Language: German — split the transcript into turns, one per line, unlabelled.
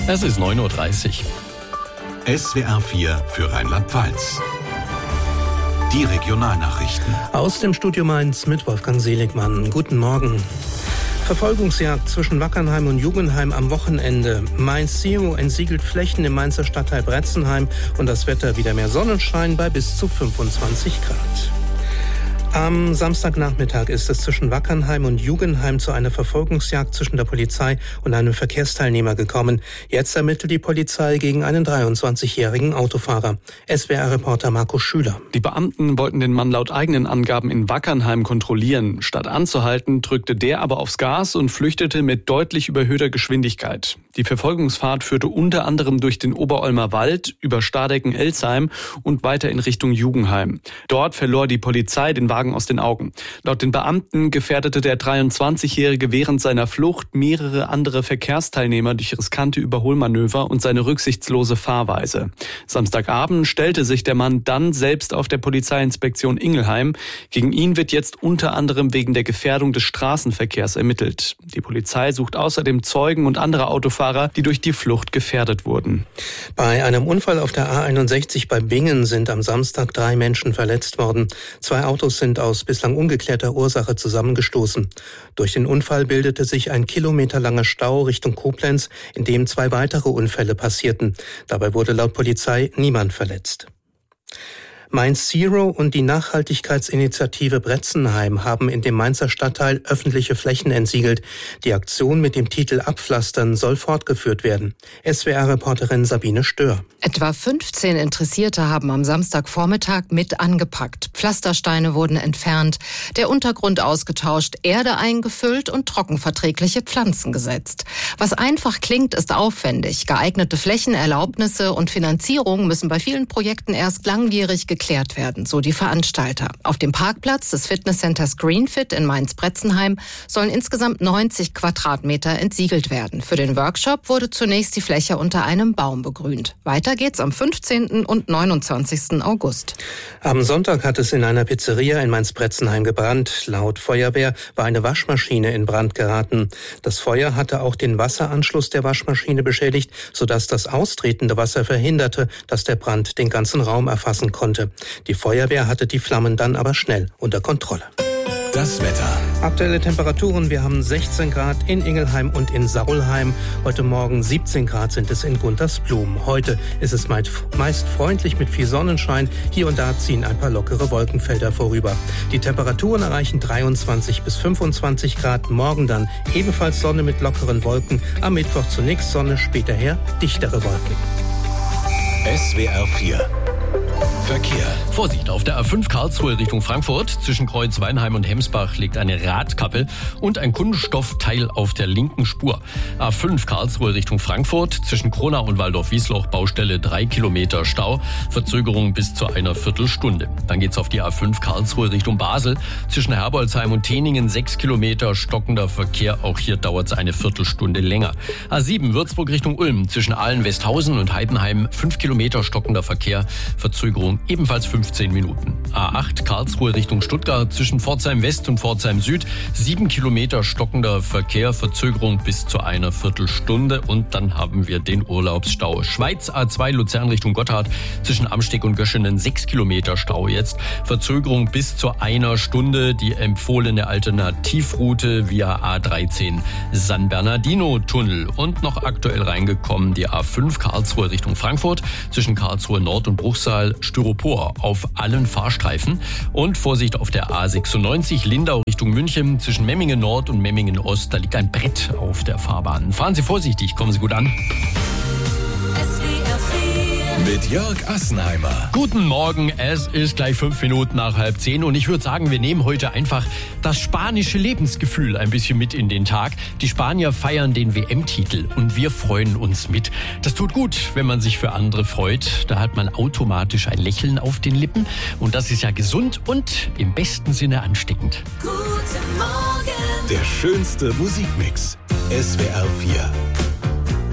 Es ist 9:30 Uhr.
SWR 4 für Rheinland-Pfalz. Die Regionalnachrichten.
Aus dem Studio Mainz mit Wolfgang Seligmann. Guten Morgen. Verfolgungsjagd zwischen Wackernheim und Jugendheim am Wochenende. Mainz Zero entsiegelt Flächen im Mainzer Stadtteil Bretzenheim und das Wetter wieder mehr Sonnenschein bei bis zu 25 Grad. Am Samstagnachmittag ist es zwischen Wackernheim und Jugendheim zu einer Verfolgungsjagd zwischen der Polizei und einem Verkehrsteilnehmer gekommen. Jetzt ermittelt die Polizei gegen einen 23-jährigen Autofahrer. SWR-Reporter Markus Schüler.
Die Beamten wollten den Mann laut eigenen Angaben in Wackernheim kontrollieren. Statt anzuhalten, drückte der aber aufs Gas und flüchtete mit deutlich überhöhter Geschwindigkeit. Die Verfolgungsfahrt führte unter anderem durch den Oberolmer Wald, über Stardecken-Elsheim und weiter in Richtung Jugendheim. Dort verlor die Polizei den Wagen aus den Augen. Laut den Beamten gefährdete der 23-Jährige während seiner Flucht mehrere andere Verkehrsteilnehmer durch riskante Überholmanöver und seine rücksichtslose Fahrweise. Samstagabend stellte sich der Mann dann selbst auf der Polizeiinspektion Ingelheim. Gegen ihn wird jetzt unter anderem wegen der Gefährdung des Straßenverkehrs ermittelt. Die Polizei sucht außerdem Zeugen und andere Autofahrer, die durch die Flucht gefährdet wurden.
Bei einem Unfall auf der A61 bei Bingen sind am Samstag 3 Menschen verletzt worden. 2 Autos sind aus bislang ungeklärter Ursache zusammengestoßen. Durch den Unfall bildete sich ein kilometerlanger Stau Richtung Koblenz, in dem 2 weitere Unfälle passierten. Dabei wurde laut Polizei niemand verletzt. Mainz Zero und die Nachhaltigkeitsinitiative Bretzenheim haben in dem Mainzer Stadtteil öffentliche Flächen entsiegelt. Die Aktion mit dem Titel Abpflastern soll fortgeführt werden. SWR-Reporterin Sabine Stör.
Etwa 15 Interessierte haben am Samstagvormittag mit angepackt. Pflastersteine wurden entfernt, der Untergrund ausgetauscht, Erde eingefüllt und trockenverträgliche Pflanzen gesetzt. Was einfach klingt, ist aufwendig. Geeignete Flächenerlaubnisse und Finanzierung müssen bei vielen Projekten erst langwierig geklärt werden, so die Veranstalter. Auf dem Parkplatz des Fitnesscenters Greenfit in Mainz-Bretzenheim sollen insgesamt 90 Quadratmeter entsiegelt werden. Für den Workshop wurde zunächst die Fläche unter einem Baum begrünt. Weiter geht's am 15. und 29. August.
Am Sonntag hat es in einer Pizzeria in Mainz-Bretzenheim gebrannt. Laut Feuerwehr war eine Waschmaschine in Brand geraten. Das Feuer hatte auch den Wasseranschluss der Waschmaschine beschädigt, sodass das austretende Wasser verhinderte, dass der Brand den ganzen Raum erfassen konnte. Die Feuerwehr hatte die Flammen dann aber schnell unter Kontrolle.
Das Wetter.
Aktuelle Temperaturen, wir haben 16 Grad in Ingelheim und in Saulheim. Heute Morgen 17 Grad sind es in Guntersblum. Heute ist es meist freundlich mit viel Sonnenschein. Hier und da ziehen ein paar lockere Wolkenfelder vorüber. Die Temperaturen erreichen 23 bis 25 Grad. Morgen dann ebenfalls Sonne mit lockeren Wolken. Am Mittwoch zunächst Sonne, später her dichtere Wolken.
SWR 4 Verkehr.
Vorsicht, auf der A5 Karlsruhe Richtung Frankfurt. Zwischen Kreuz Weinheim und Hemsbach liegt eine Radkappe und ein Kunststoffteil auf der linken Spur. A5 Karlsruhe Richtung Frankfurt. Zwischen Kronau und Waldorf-Wiesloch Baustelle 3 Kilometer Stau. Verzögerung bis zu einer Viertelstunde. Dann geht's auf die A5 Karlsruhe Richtung Basel. Zwischen Herbolzheim und Teningen 6 Kilometer stockender Verkehr. Auch hier dauert es eine Viertelstunde länger. A7 Würzburg Richtung Ulm. Zwischen Aalen-Westhausen und Heidenheim 5 Kilometer stockender Verkehr. Verzögerung ebenfalls 15 Minuten. A8 Karlsruhe Richtung Stuttgart zwischen Pforzheim West und Pforzheim Süd 7 Kilometer stockender Verkehr, Verzögerung bis zu einer Viertelstunde und dann haben wir den Urlaubsstau. Schweiz A2 Luzern Richtung Gotthard zwischen Amsteg und Göschenen 6 Kilometer Stau jetzt, Verzögerung bis zu einer Stunde. Die empfohlene Alternativroute via A13 San Bernardino Tunnel und noch aktuell reingekommen die A5 Karlsruhe Richtung Frankfurt zwischen Karlsruhe Nord und Bruchsal Styropor auf allen Fahrstreifen und Vorsicht auf der A96 Lindau Richtung München zwischen Memmingen Nord und Memmingen Ost, da liegt ein Brett auf der Fahrbahn. Fahren Sie vorsichtig, kommen Sie gut an.
Mit Jörg Assenheimer.
Guten Morgen, es ist gleich 5 Minuten nach 9:30 und ich würde sagen, wir nehmen heute einfach das spanische Lebensgefühl ein bisschen mit in den Tag. Die Spanier feiern den WM-Titel und wir freuen uns mit. Das tut gut, wenn man sich für andere freut. Da hat man automatisch ein Lächeln auf den Lippen und das ist ja gesund und im besten Sinne ansteckend.
Guten Morgen. Der schönste Musikmix. SWR 4.